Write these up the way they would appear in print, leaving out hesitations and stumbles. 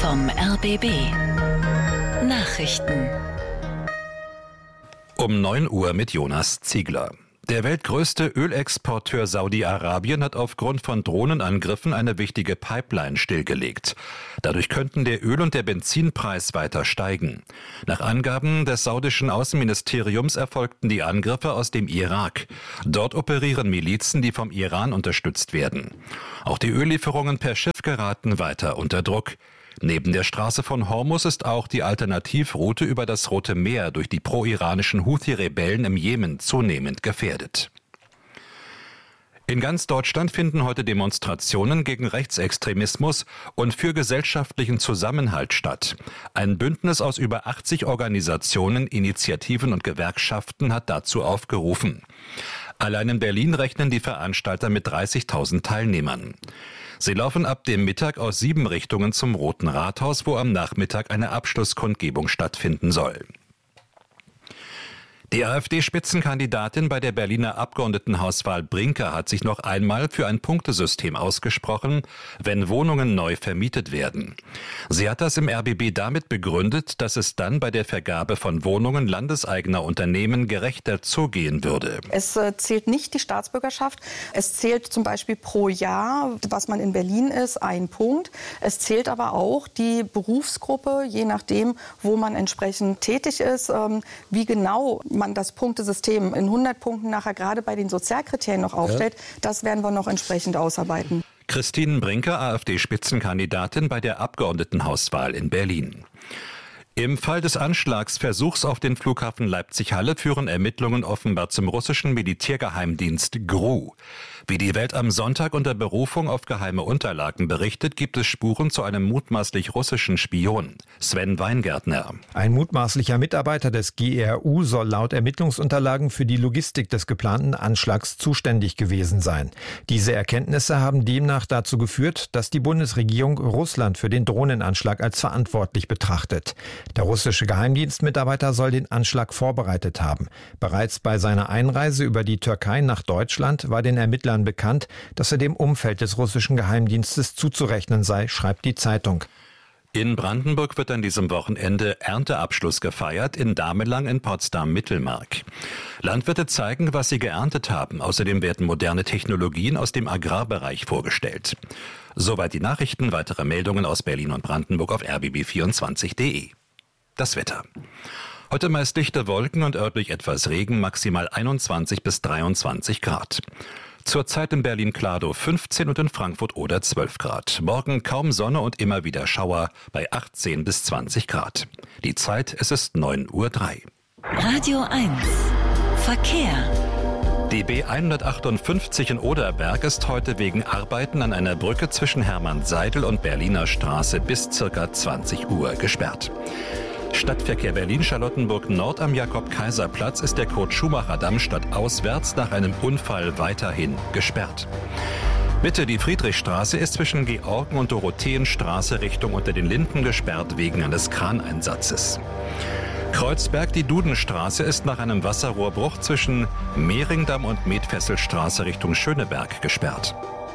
vom RBB. Nachrichten. Um 9 Uhr mit Jonas Ziegler. Der weltgrößte Ölexporteur Saudi-Arabien hat aufgrund von Drohnenangriffen eine wichtige Pipeline stillgelegt. Dadurch könnten der Öl- und der Benzinpreis weiter steigen. Nach Angaben des saudischen Außenministeriums erfolgten die Angriffe aus dem Irak. Dort operieren Milizen, die vom Iran unterstützt werden. Auch die Öllieferungen per Schiff geraten weiter unter Druck. Neben der Straße von Hormuz ist auch die Alternativroute über das Rote Meer durch die pro-iranischen Houthi-Rebellen im Jemen zunehmend gefährdet. In ganz Deutschland finden heute Demonstrationen gegen Rechtsextremismus und für gesellschaftlichen Zusammenhalt statt. Ein Bündnis aus über 80 Organisationen, Initiativen und Gewerkschaften hat dazu aufgerufen. Allein in Berlin rechnen die Veranstalter mit 30.000 Teilnehmern. Sie laufen ab dem Mittag aus 7 Richtungen zum Roten Rathaus, wo am Nachmittag eine Abschlusskundgebung stattfinden soll. Die AfD-Spitzenkandidatin bei der Berliner Abgeordnetenhauswahl Brinker hat sich noch einmal für ein Punktesystem ausgesprochen, wenn Wohnungen neu vermietet werden. Sie hat das im RBB damit begründet, dass es dann bei der Vergabe von Wohnungen landeseigener Unternehmen gerechter zugehen würde. Es zählt nicht die Staatsbürgerschaft. Es zählt zum Beispiel pro Jahr, was man in Berlin ist, 1 Punkt. Es zählt aber auch die Berufsgruppe, je nachdem, wo man entsprechend tätig ist, wie genau man das Punktesystem in 100 Punkten nachher gerade bei den Sozialkriterien noch aufstellt, das werden wir noch entsprechend ausarbeiten. Christine Brinker, AfD-Spitzenkandidatin bei der Abgeordnetenhauswahl in Berlin. Im Fall des Anschlagsversuchs auf den Flughafen Leipzig-Halle führen Ermittlungen offenbar zum russischen Militärgeheimdienst GRU. Wie die Welt am Sonntag unter Berufung auf geheime Unterlagen berichtet, gibt es Spuren zu einem mutmaßlich russischen Spion, Sven Weingärtner. Ein mutmaßlicher Mitarbeiter des GRU soll laut Ermittlungsunterlagen für die Logistik des geplanten Anschlags zuständig gewesen sein. Diese Erkenntnisse haben demnach dazu geführt, dass die Bundesregierung Russland für den Drohnenanschlag als verantwortlich betrachtet. Der russische Geheimdienstmitarbeiter soll den Anschlag vorbereitet haben. Bereits bei seiner Einreise über die Türkei nach Deutschland war den Ermittlern bekannt, dass er dem Umfeld des russischen Geheimdienstes zuzurechnen sei, schreibt die Zeitung. In Brandenburg wird an diesem Wochenende Ernteabschluss gefeiert, in Damelang in Potsdam-Mittelmark. Landwirte zeigen, was sie geerntet haben. Außerdem werden moderne Technologien aus dem Agrarbereich vorgestellt. Soweit die Nachrichten. Weitere Meldungen aus Berlin und Brandenburg auf rbb24.de. Das Wetter. Heute meist dichte Wolken und örtlich etwas Regen, maximal 21 bis 23 Grad. Zurzeit in Berlin-Kladow 15 und in Frankfurt oder 12 Grad. Morgen kaum Sonne und immer wieder Schauer bei 18 bis 20 Grad. Die Zeit, es ist 9:03 Uhr. Radio 1. Verkehr. Die B158 in Oderberg ist heute wegen Arbeiten an einer Brücke zwischen Hermann-Seidel und Berliner Straße bis ca. 20 Uhr gesperrt. Stadtverkehr Berlin-Charlottenburg Nord am Jakob-Kaiser-Platz ist der Kurt-Schumacher-Damm stadtauswärts nach einem Unfall weiterhin gesperrt. Mitte die Friedrichstraße ist zwischen Georgen- und Dorotheenstraße Richtung unter den Linden gesperrt wegen eines Kraneinsatzes. Kreuzberg, die Dudenstraße ist nach einem Wasserrohrbruch zwischen Mehringdamm und Medfesselstraße Richtung Schöneberg gesperrt.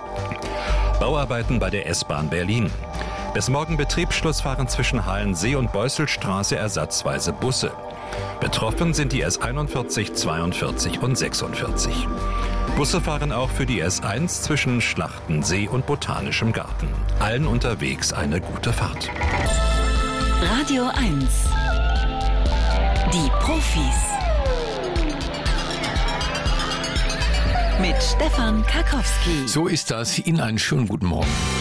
Bauarbeiten bei der S-Bahn Berlin. Bis morgen Betriebsschluss fahren zwischen Halensee und Beusselstraße ersatzweise Busse. Betroffen sind die S41, 42 und 46. Busse fahren auch für die S1 zwischen Schlachtensee und Botanischem Garten. Allen unterwegs eine gute Fahrt. Radio 1. Die Profis. Mit Stefan Karkowski. So ist das. Ihnen einen schönen guten Morgen.